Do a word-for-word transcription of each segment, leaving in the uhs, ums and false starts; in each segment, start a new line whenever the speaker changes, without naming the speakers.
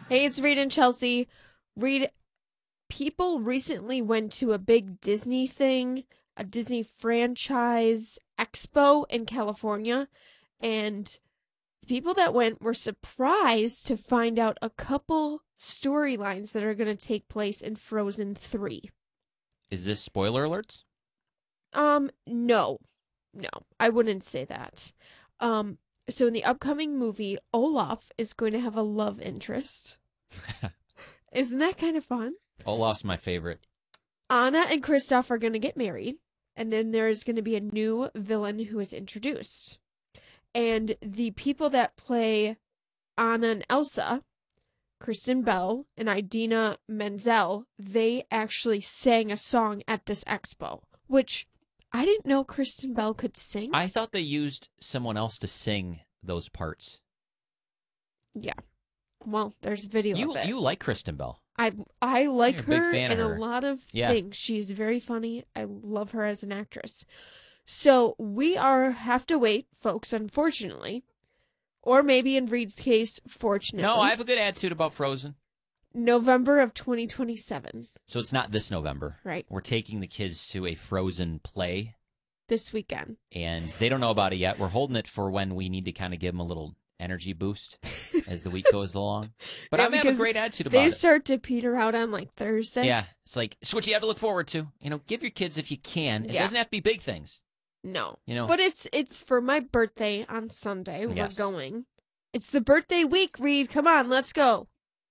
Hey, it's Reed and Chelsea. Reed, people recently went to a big Disney thing, a Disney franchise expo in California, and the people that went were surprised to find out a couple storylines that are going to take place in Frozen three.
Is this spoiler alerts?
Um, no. No, I wouldn't say that. Um, so in the upcoming movie, Olaf is going to have a love interest. Isn't that kind of fun?
Olaf's my favorite.
Anna and Kristoff are going to get married, and then there's going to be a new villain who is introduced. And the people that play Anna and Elsa, Kristen Bell and Idina Menzel, they actually sang a song at this expo, which I didn't know Kristen Bell could sing.
I thought they used someone else to sing those parts.
Yeah. Well, there's video
you,
of it.
You like Kristen Bell.
I I like
You're a big
her
fan
in
of
a
her.
lot of
Yeah.
things. She's very funny. I love her as an actress. So we are have to wait, folks, unfortunately. Or maybe in Reed's case, fortunately.
No, I have a good attitude about Frozen.
November of twenty twenty-seven.
So it's not this November.
Right.
We're taking the kids to a Frozen play.
This weekend.
And they don't know about it yet. We're holding it for when we need to kind of give them a little energy boost as the week goes along. But
Yeah,
I have a great attitude about
they
it.
They start to peter out on like Thursday.
Yeah. It's like, it's what you have to look forward to. You know, give your kids if you can. It
Yeah.
doesn't have to be big things.
No.
You know.
But it's it's for my birthday on Sunday.
Yes.
We're going. It's the birthday week, Reed. Come on, let's go.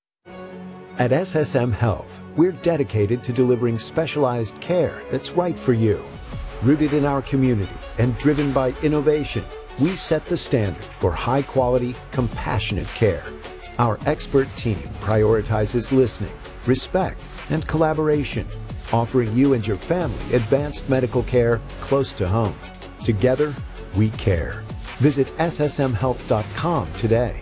At S S M Health, we're dedicated to delivering specialized care that's right for you. Rooted in our community and driven by innovation, we set the standard for high-quality, compassionate care. Our expert team prioritizes listening, respect, and collaboration, offering you and your family advanced medical care close to home. Together, we care. Visit S S M health dot com today.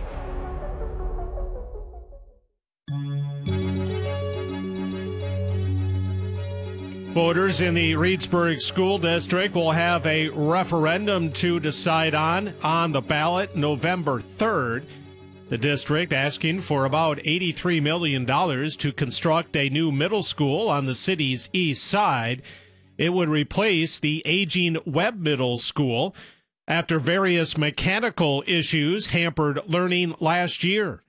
Voters in the Reedsburg School District will have a referendum to decide on on the ballot November third. The district asking for about eighty-three million dollars to construct a new middle school on the city's east side. It would replace the aging Webb Middle School after various mechanical issues hampered learning last year.